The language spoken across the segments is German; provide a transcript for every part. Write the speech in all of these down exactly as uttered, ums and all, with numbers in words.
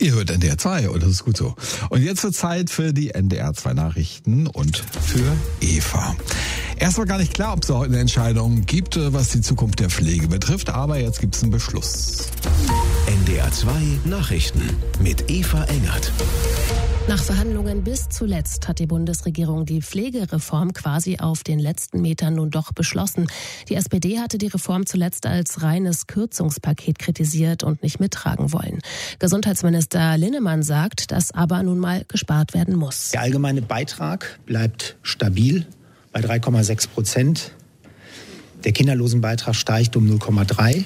Ihr hört N D R zwei und das ist gut so. Und jetzt wird Zeit für die N D R zwei Nachrichten und für Eva. Erst war gar nicht klar, ob es heute eine Entscheidung gibt, was die Zukunft der Pflege betrifft, aber jetzt gibt es einen Beschluss. N D R zwei Nachrichten mit Eva Engert. Nach Verhandlungen bis zuletzt hat die Bundesregierung die Pflegereform quasi auf den letzten Metern nun doch beschlossen. Die S P D hatte die Reform zuletzt als reines Kürzungspaket kritisiert und nicht mittragen wollen. Gesundheitsminister Linnemann sagt, dass aber nun mal gespart werden muss. Der allgemeine Beitrag bleibt stabil bei drei Komma sechs Prozent. Der Kinderlosenbeitrag steigt um null Komma drei.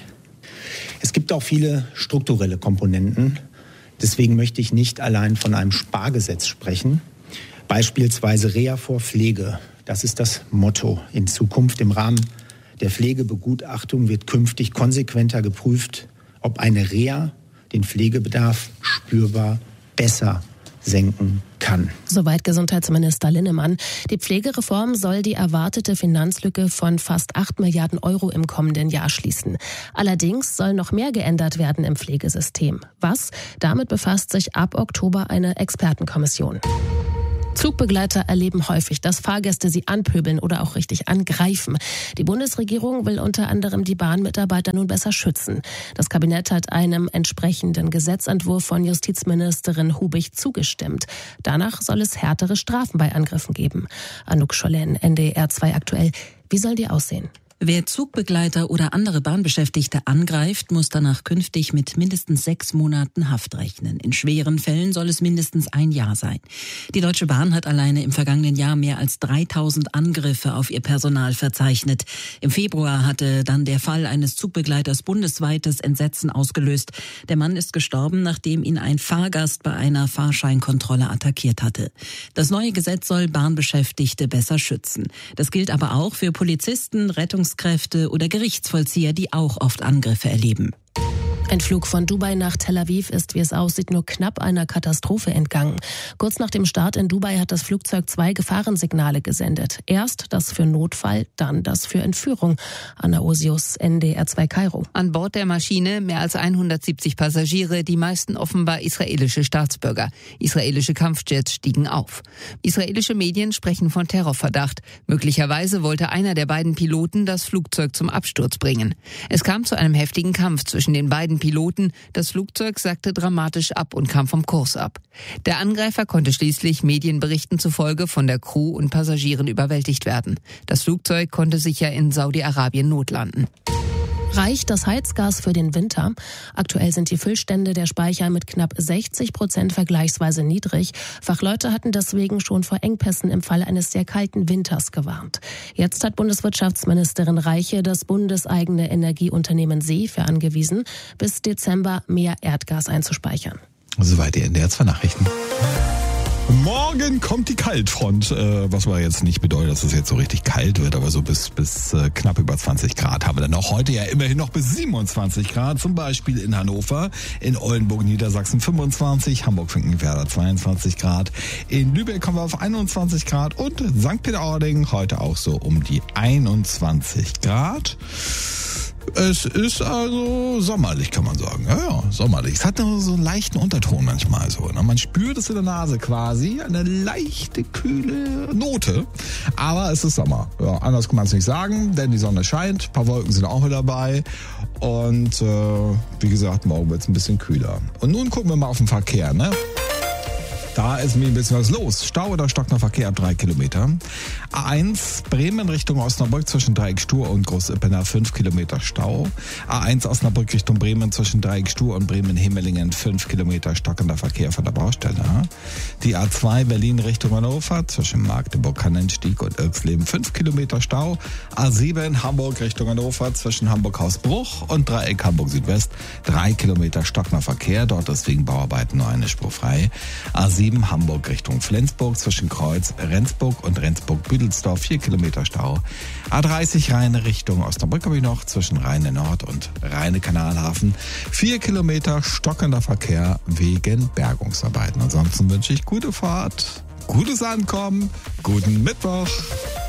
Es gibt auch viele strukturelle Komponenten. Deswegen möchte ich nicht allein von einem Spargesetz sprechen. Beispielsweise Reha vor Pflege. Das ist das Motto in Zukunft. Im Rahmen der Pflegebegutachtung wird künftig konsequenter geprüft, ob eine Reha den Pflegebedarf spürbar besser senken kann. Soweit Gesundheitsminister Linnemann. Die Pflegereform soll die erwartete Finanzlücke von fast acht Milliarden Euro im kommenden Jahr schließen. Allerdings soll noch mehr geändert werden im Pflegesystem. Was? Damit befasst sich ab Oktober eine Expertenkommission. Zugbegleiter erleben häufig, dass Fahrgäste sie anpöbeln oder auch richtig angreifen. Die Bundesregierung will unter anderem die Bahnmitarbeiter nun besser schützen. Das Kabinett hat einem entsprechenden Gesetzentwurf von Justizministerin Hubig zugestimmt. Danach soll es härtere Strafen bei Angriffen geben. Anouk Schollen, N D R zwei aktuell. Wie soll die aussehen? Wer Zugbegleiter oder andere Bahnbeschäftigte angreift, muss danach künftig mit mindestens sechs Monaten Haft rechnen. In schweren Fällen soll es mindestens ein Jahr sein. Die Deutsche Bahn hat alleine im vergangenen Jahr mehr als dreitausend Angriffe auf ihr Personal verzeichnet. Im Februar hatte dann der Fall eines Zugbegleiters bundesweites Entsetzen ausgelöst. Der Mann ist gestorben, nachdem ihn ein Fahrgast bei einer Fahrscheinkontrolle attackiert hatte. Das neue Gesetz soll Bahnbeschäftigte besser schützen. Das gilt aber auch für Polizisten, Rettungs Kräfte oder Gerichtsvollzieher, die auch oft Angriffe erleben. Ein Flug von Dubai nach Tel Aviv ist, wie es aussieht, nur knapp einer Katastrophe entgangen. Kurz nach dem Start in Dubai hat das Flugzeug zwei Gefahrensignale gesendet. Erst das für Notfall, dann das für Entführung. Anna Osius, N D R zwei Kairo. An Bord der Maschine mehr als hundertsiebzig Passagiere, die meisten offenbar israelische Staatsbürger. Israelische Kampfjets stiegen auf. Israelische Medien sprechen von Terrorverdacht. Möglicherweise wollte einer der beiden Piloten das Flugzeug zum Absturz bringen. Es kam zu einem heftigen Kampf zwischen den beiden Piloten. Das Flugzeug sackte dramatisch ab und kam vom Kurs ab. Der Angreifer konnte schließlich Medienberichten zufolge von der Crew und Passagieren überwältigt werden. Das Flugzeug konnte sicher in Saudi-Arabien notlanden. Reicht das Heizgas für den Winter? Aktuell sind die Füllstände der Speicher mit knapp sechzig Prozent vergleichsweise niedrig. Fachleute hatten deswegen schon vor Engpässen im Fall eines sehr kalten Winters gewarnt. Jetzt hat Bundeswirtschaftsministerin Reiche das bundeseigene Energieunternehmen SEFE angewiesen, bis Dezember mehr Erdgas einzuspeichern. Soweit die N D R zwei Nachrichten. Morgen kommt die Kaltfront, äh, was aber jetzt nicht bedeutet, dass es jetzt so richtig kalt wird, aber so bis bis äh, knapp über zwanzig Grad haben wir dann auch heute ja immerhin noch bis siebenundzwanzig Grad, zum Beispiel in Hannover, in Oldenburg, Niedersachsen fünfundzwanzig, Hamburg-Finkenwerder zweiundzwanzig Grad, in Lübeck kommen wir auf einundzwanzig Grad und Sankt Peter-Ording heute auch so um die einundzwanzig Grad. Es ist also sommerlich, kann man sagen. Ja, ja, sommerlich. Es hat nur so einen leichten Unterton manchmal so. Ne? Man spürt es in der Nase quasi, eine leichte, kühle Note. Aber es ist Sommer. Ja, anders kann man es nicht sagen, denn die Sonne scheint, ein paar Wolken sind auch wieder dabei. Und äh, wie gesagt, morgen wird es ein bisschen kühler. Und nun gucken wir mal auf den Verkehr, ne? Da ist mir ein bisschen was los. Stau oder stockender Verkehr ab drei Kilometer. A eins Bremen Richtung Osnabrück zwischen Dreieck-Stur und Groß-Ippener fünf Kilometer Stau. A eins Osnabrück Richtung Bremen zwischen Dreieck-Stur und Bremen-Himmelingen fünf Kilometer stockender Verkehr von der Baustelle. Die A zwei Berlin Richtung Hannover zwischen Magdeburg-Kannenstieg und Irksleben fünf Kilometer Stau. A sieben Hamburg Richtung Hannover zwischen Hamburg-Hausbruch und Dreieck Hamburg Südwest drei Kilometer stockender Verkehr. Dort ist wegen Bauarbeiten nur eine Spur frei. A sieben Hamburg Richtung Flensburg zwischen Kreuz Rendsburg und Rendsburg-Büdelsdorf vier Kilometer Stau. A dreißig Rheine Richtung Osnabrück habe ich noch zwischen Rheine Nord und Rheine Kanalhafen vier Kilometer stockender Verkehr wegen Bergungsarbeiten. Ansonsten wünsche ich gute Fahrt, gutes Ankommen, guten Mittwoch.